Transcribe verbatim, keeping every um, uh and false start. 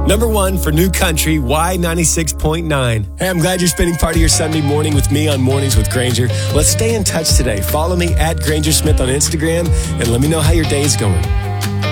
Number one for New Country, Y ninety-six point nine. Hey, I'm glad you're spending part of your Sunday morning with me on Mornings with Granger. Let's stay in touch today. Follow me at Granger Smith on Instagram and let me know how your day is going.